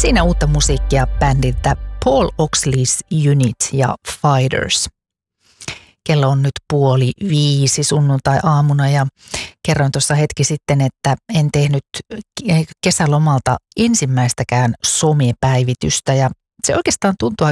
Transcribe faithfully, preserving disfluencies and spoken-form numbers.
Siinä uutta musiikkia bändiltä Paul Oxley's Unit ja Fighters. Kello on nyt puoli viisi sunnuntai-aamuna ja kerroin tuossa hetki sitten, että en tehnyt kesälomalta ensimmäistäkään somepäivitystä ja se oikeastaan tuntuu